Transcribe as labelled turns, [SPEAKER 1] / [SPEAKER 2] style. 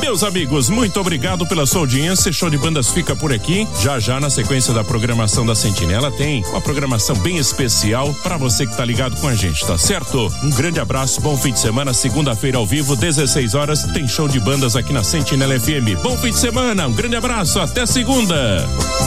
[SPEAKER 1] Meus amigos, muito obrigado pela sua audiência. Show de Bandas fica por aqui. Já na sequência da programação da Sentinela tem uma programação bem especial para você que tá ligado com a gente, tá certo? Um grande abraço, bom fim de semana. Segunda-feira ao vivo, 16 horas, tem Show de Bandas aqui na Sentinela FM. Bom fim de semana, um grande abraço, até segunda.